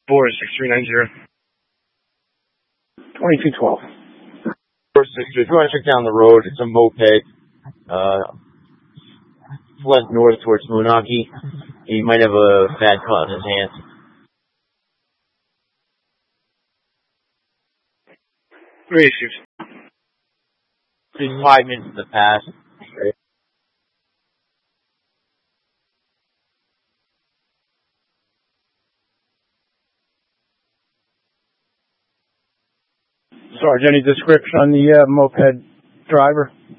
46390. 2212. 463. If you want to check down the road, it's a moped. West north towards Moonachie. He might have a bad cut in his hand. 386. Just 5 minutes to pass. Sarge, any description on the moped driver?